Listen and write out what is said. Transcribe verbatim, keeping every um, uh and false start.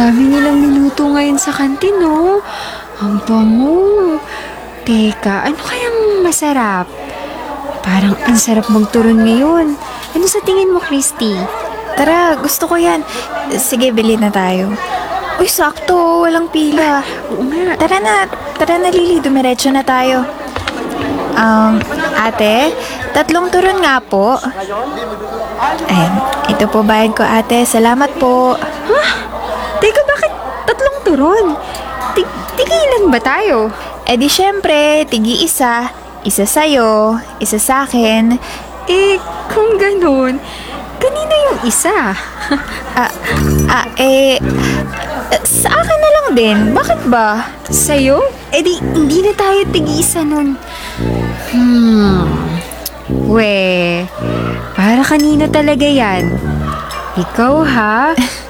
dami nilang niluto ngayon sa kantin, no? Ang bango. Teka, ano kayang masarap? Parang ang sarap magturon ngayon. Ano sa tingin mo, Christy? Tara, gusto ko yan. Sige, bili na tayo. Uy, sakto. Walang pila. Oo nga. Tara na. Tara na, Lily. Dumiretso na tayo. Um, ate, tatlong turon nga po. Ayan, ito po bayad ko, ate. Salamat po. Ha? Teka, bakit tatlong turon? Tig tigilan ba tayo? Eh di syempre, tigi isa. Isa sa'yo, isa sa'kin. Eh, kung ganun, kanino yung isa? Ah, ah, eh, sa akin na lang din. Bakit ba? Sa'yo? Eh di, hindi na tayo tig-isa nun. Hmm. We, para kanino talaga yan? Ikaw ha?